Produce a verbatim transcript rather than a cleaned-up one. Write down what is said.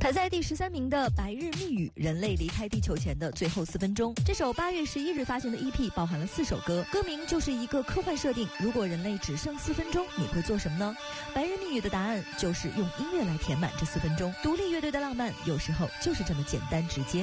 排在第十三名的《白日密语》，人类离开地球前的最后四分钟。这首八月十一日发行的 E P 包含了四首歌，歌名就是一个科幻设定。如果人类只剩四分钟，你会做什么呢？《白日密语》的答案就是用音乐来填满这四分钟。独立乐队的浪漫，有时候就是这么简单直接。